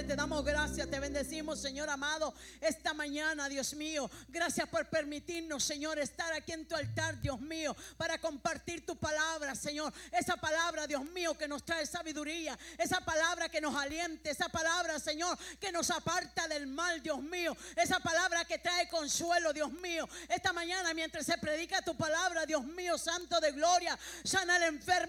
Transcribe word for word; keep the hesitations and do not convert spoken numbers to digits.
te damos gracias, te bendecimos, Señor amado, esta mañana, Dios mío. Gracias por permitirnos, Señor, estar aquí en tu altar, Dios mío, para compartir tu palabra, Señor. Esa palabra, Dios mío, que nos trae sabiduría, esa palabra que nos aliente, esa palabra, Señor, que nos aparta del mal, Dios mío, esa palabra que trae consuelo, Dios mío. Esta mañana, mientras se predica tu palabra, Dios mío, Santo de gloria, sana al enfermo.